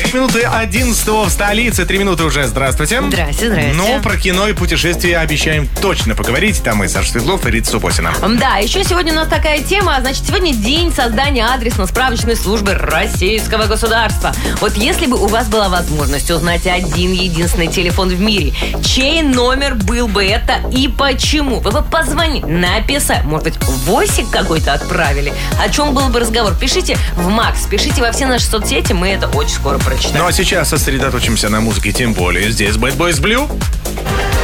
4 минуты 11 в столице. 3 минуты уже. Здравствуйте. Здрасте. Ну, про кино и путешествия обещаем точно поговорить. Там и Саша Светлов, и Рита Субботина. Да, еще сегодня у нас такая тема. Значит, сегодня день создания адресно-справочной службы российского государства. Вот если бы у вас была возможность узнать один единственный телефон в мире, чей номер был бы это и почему? Вы бы позвонили, написали, может быть, восик какой-то отправили. О чем был бы разговор? Пишите в Макс, пишите во все наши соцсети, мы это очень скоро прочитаем. Ну а сейчас сосредоточимся на музыке, тем более здесь Bad Boys Blue.